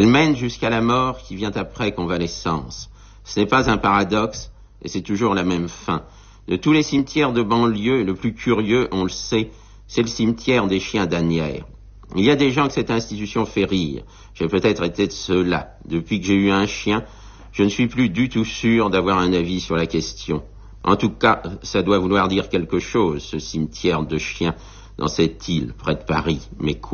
Elle mène jusqu'à la mort qui vient après convalescence. Ce n'est pas un paradoxe, et c'est toujours la même fin. De tous les cimetières de banlieue, le plus curieux, on le sait, c'est le cimetière des chiens d'Asnières. Il y a des gens que cette institution fait rire. J'ai peut-être été de ceux-là. Depuis que j'ai eu un chien, je ne suis plus du tout sûr d'avoir un avis sur la question. En tout cas, ça doit vouloir dire quelque chose, ce cimetière de chiens dans cette île près de Paris. Mais quoi ?